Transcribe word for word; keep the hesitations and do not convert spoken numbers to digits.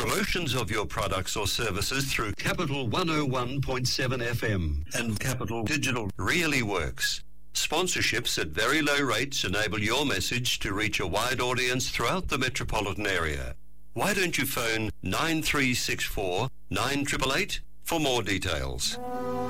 Promotions of your products or services through Capital one oh one point seven F M and Capital Digital really works. Sponsorships at very low rates enable your message to reach a wide audience throughout the metropolitan area. Why don't you phone nine three six four nine eight eight eight for more details?